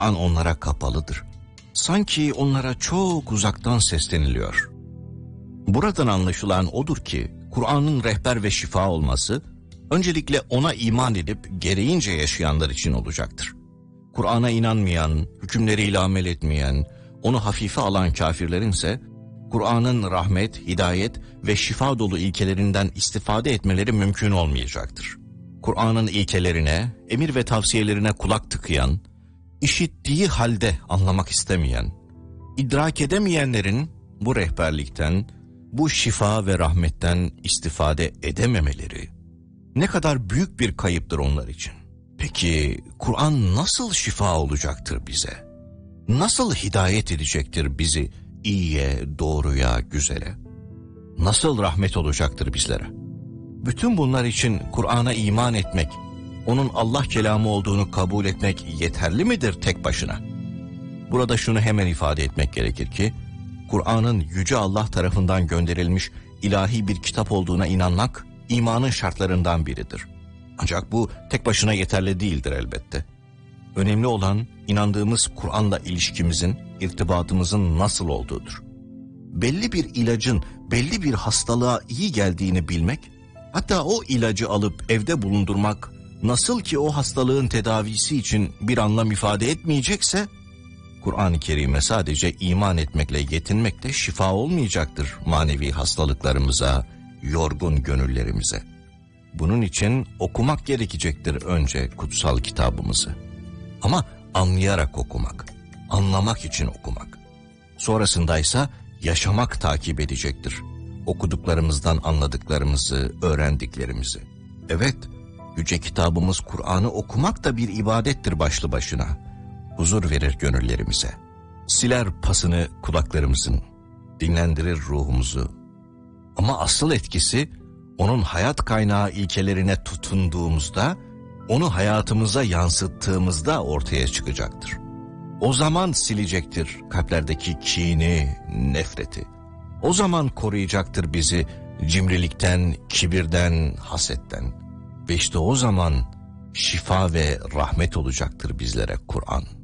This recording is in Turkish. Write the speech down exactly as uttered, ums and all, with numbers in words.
Kur'an onlara kapalıdır. Sanki onlara çok uzaktan sesleniliyor. Buradan anlaşılan odur ki Kur'an'ın rehber ve şifa olması öncelikle ona iman edip gereğince yaşayanlar için olacaktır. Kur'an'a inanmayan, hükümleriyle amel etmeyen, onu hafife alan kafirlerin ise Kur'an'ın rahmet, hidayet ve şifa dolu ilkelerinden istifade etmeleri mümkün olmayacaktır. Kur'an'ın ilkelerine, emir ve tavsiyelerine kulak tıkayan, işittiği halde anlamak istemeyen, idrak edemeyenlerin bu rehberlikten, bu şifa ve rahmetten istifade edememeleri ne kadar büyük bir kayıptır onlar için. Peki Kur'an nasıl şifa olacaktır bize? Nasıl hidayet edecektir bizi iyiye, doğruya, güzele? Nasıl rahmet olacaktır bizlere? Bütün bunlar için Kur'an'a iman etmek, onun Allah kelamı olduğunu kabul etmek yeterli midir tek başına? Burada şunu hemen ifade etmek gerekir ki, Kur'an'ın Yüce Allah tarafından gönderilmiş ilahi bir kitap olduğuna inanmak, imanın şartlarından biridir. Ancak bu tek başına yeterli değildir elbette. Önemli olan inandığımız Kur'an'la ilişkimizin, irtibatımızın nasıl olduğudur. Belli bir ilacın belli bir hastalığa iyi geldiğini bilmek, hatta o ilacı alıp evde bulundurmak nasıl ki o hastalığın tedavisi için bir anlam ifade etmeyecekse, Kur'an-ı Kerim'e sadece iman etmekle yetinmek de şifa olmayacaktır manevi hastalıklarımıza, yorgun gönüllerimize. Bunun için okumak gerekecektir önce kutsal kitabımızı. Ama anlayarak okumak, anlamak için okumak. Sonrasındaysa yaşamak takip edecektir. Okuduklarımızdan anladıklarımızı, öğrendiklerimizi. Evet, Yüce kitabımız Kur'an'ı okumak da bir ibadettir başlı başına. Huzur verir gönüllerimize. Siler pasını kulaklarımızın, dinlendirir ruhumuzu. Ama asıl etkisi onun hayat kaynağı ilkelerine tutunduğumuzda, onu hayatımıza yansıttığımızda ortaya çıkacaktır. O zaman silecektir kalplerdeki kini, nefreti. O zaman koruyacaktır bizi cimrilikten, kibirden, hasetten. Ve işte o zaman şifa ve rahmet olacaktır bizlere Kur'an.